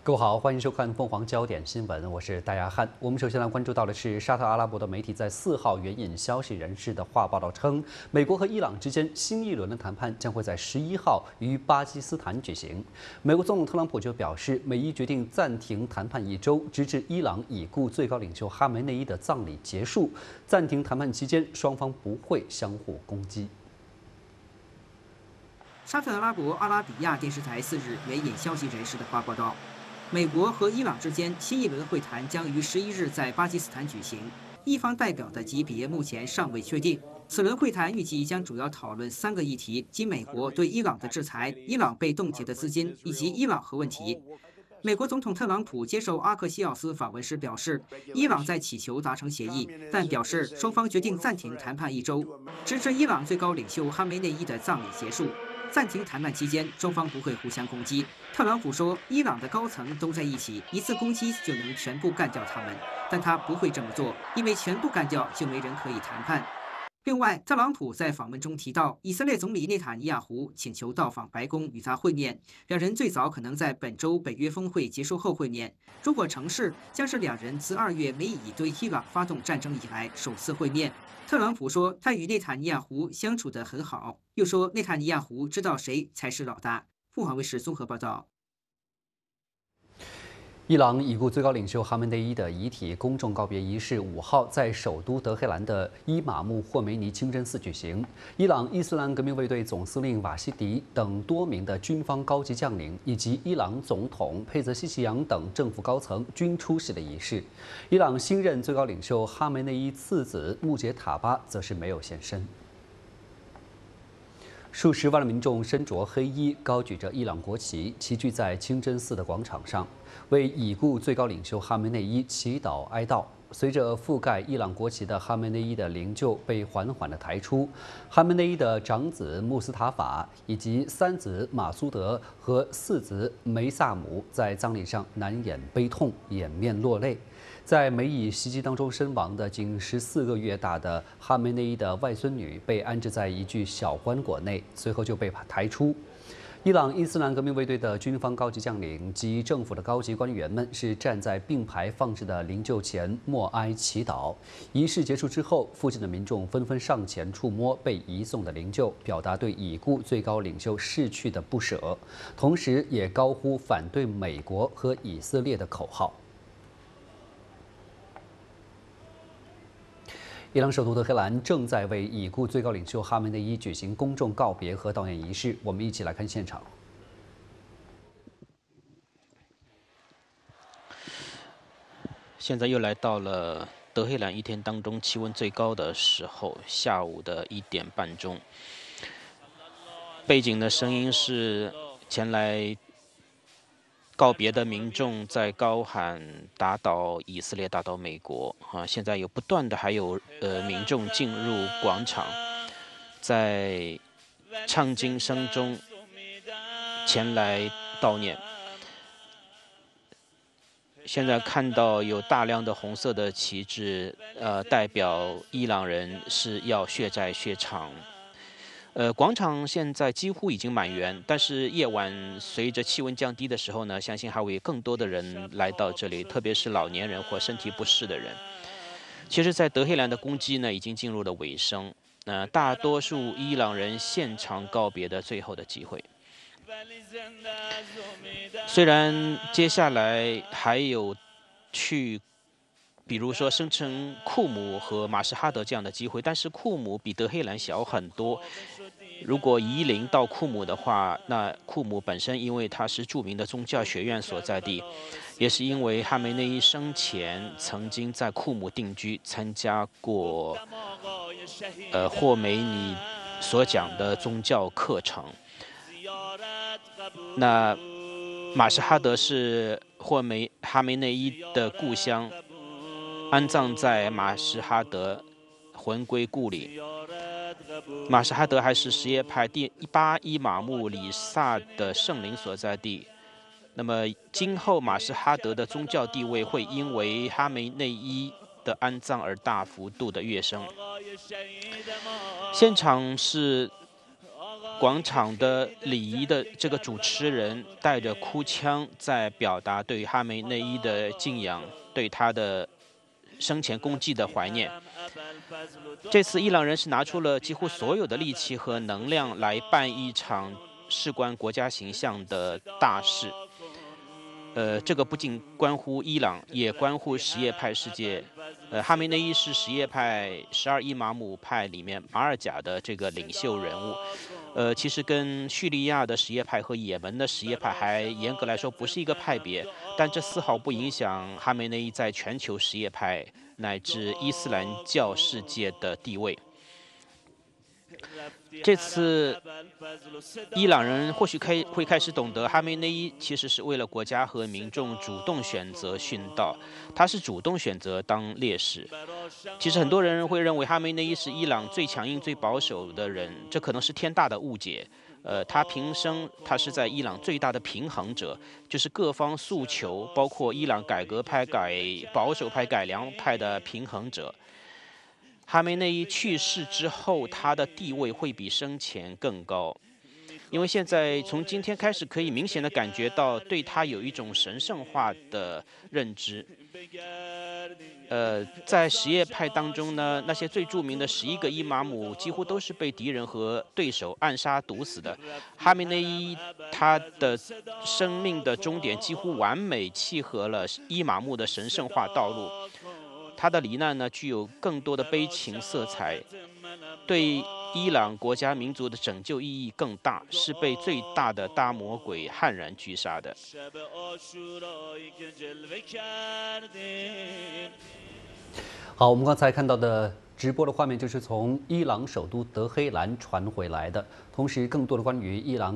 各位好，欢迎收看凤凰焦点新闻，我是戴亚汉。我们首先来关注到的是沙特阿拉伯的媒体在4号援引消息人士的话报道称，美国和伊朗之间新一轮的谈判将会在11号于巴基斯坦举行。美国总统特朗普就表示，美伊决定暂停谈判1周，直至伊朗已故最高领袖哈梅内伊的葬礼结束。暂停谈判期间，双方不会相互攻击。 沙特阿拉伯阿拉比亚电视台4日援引消息人士的话报道，美国和伊朗之间新一轮会谈将于11日在巴基斯坦举行，伊方代表的级别目前尚未确定。此轮会谈预计将主要讨论3个议题，即美国对伊朗的制裁、伊朗被冻结的资金以及伊朗核问题。美国总统特朗普接受阿克西奥斯访问时表示，伊朗在祈求达成协议，但表示双方决定暂停谈判1周，直至伊朗最高领袖哈梅内伊的葬礼结束。暂停谈判期间，双方不会互相攻击。特朗普说，伊朗的高层都在一起，一次攻击就能全部干掉他们，但他不会这么做，因为全部干掉就没人可以谈判。另外，特朗普在访问中提到，以色列总理内塔尼亚胡请求到访白宫与他会面，两人最早可能在本周北约峰会结束后会面。如果成事，将是两人自2月美以对伊朗发动战争以来首次会面。特朗普说，他与内塔尼亚胡相处得很好，又说内塔尼亚胡知道谁才是老大。凤凰卫视综合报道。 伊朗已故最高领袖哈梅内伊的遗体公众告别仪式5号在首都德黑兰的伊玛目霍梅尼清真寺举行。伊朗伊斯兰革命卫队总司令瓦希迪等多名的军方高级将领，以及伊朗总统佩泽西奇扬等政府高层均出席了仪式。伊朗新任最高领袖哈梅内伊次子穆杰塔巴则是没有现身。数十万的民众身着黑衣，高举着伊朗国旗，齐聚在清真寺的广场上，为已故最高领袖哈梅内伊祈祷哀悼。随着覆盖伊朗国旗的哈梅内伊的灵柩被缓缓地抬出，哈梅内伊的长子穆斯塔法以及3子马苏德和4子梅萨姆在葬礼上难掩悲痛，掩面落泪。在美以袭击当中身亡的仅14个月大的哈梅内伊的外孙女被安置在一具小棺椁内，随后就被抬出。伊朗伊斯兰革命卫队的军方高级将领及政府的高级官员们是站在并排放置的灵柩前默哀祈祷。仪式结束之后，附近的民众纷纷上前触摸被移送的灵柩，表达对已故最高领袖逝去的不舍，同时也高呼反对美国和以色列的口号。伊朗首都德黑兰正在为已故最高领袖哈梅内伊举行公众告别和悼念仪式，我们一起来看现场。 现在又来到了德黑兰一天当中气温最高的时候，下午的1点半钟。背景的声音是前来告别的民众在高喊"打倒以色列，打倒美国"啊！现在不断的还有民众进入广场，在唱经声中前来悼念。现在看到有大量的红色的旗帜，代表伊朗人是要血债血偿。广场现在几乎已经满员，但是夜晚随着气温降低的时候呢，相信还会有更多的人来到这里，特别是老年人或身体不适的人。其实，在德黑兰的公祭呢，已经进入了尾声，大多数伊朗人现场告别的最后的机会。虽然接下来还有去，比如说生成库姆和马什哈德这样的机会，但是库姆比德黑兰小很多。如果移灵到库姆的话，那库姆本身因为它是著名的宗教学院所在地，也是因为哈梅内伊生前曾经在库姆定居，参加过霍梅尼所讲的宗教课程。那马什哈德是哈梅内伊的故乡，安葬在马什哈德，魂归故里。马什哈德还是什叶派第8伊玛目里萨的圣灵所在地。那么今后马什哈德的宗教地位会因为哈梅内伊的安葬而大幅度的跃升。现场是广场的礼仪的这个主持人带着哭腔，在表达对哈梅内伊的敬仰，对他的生前功绩的怀念。这次伊朗人是拿出了几乎所有的力气和能量来办一场事关国家形象的大事。这个不仅关乎伊朗，也关乎什叶派世界。哈梅内伊是什叶派12伊玛目派里面马尔甲的这个领袖人物。其实跟叙利亚的什叶派和也门的什叶派还严格来说不是一个派别，但这丝毫不影响哈梅内伊在全球什叶派乃至伊斯兰教世界的地位。这次伊朗人或许会开始懂得，哈梅内伊其实是为了国家和民众主动选择殉道，他是主动选择当烈士。其实很多人会认为哈梅内伊是伊朗最强硬、最保守的人，这可能是天大的误解。他平生他是在伊朗最大的平衡者，就是各方诉求，包括伊朗改革派、保守派、改良派的平衡者。哈梅内伊去世之后，他的地位会比生前更高，因为现在从今天开始，可以明显的感觉到对他有一种神圣化的认知。在什叶派当中呢，那些最著名的11个伊玛目几乎都是被敌人和对手暗杀毒死的。哈梅内伊他的生命的终点几乎完美契合了伊玛目的神圣化道路。他的罹难呢，具有更多的悲情色彩，对伊朗国家民族的拯救意义更大，是被最大的大魔鬼悍然狙杀的。 好，我们刚才看到的直播的画面就是从伊朗首都德黑兰传回来的，同时更多的关于伊朗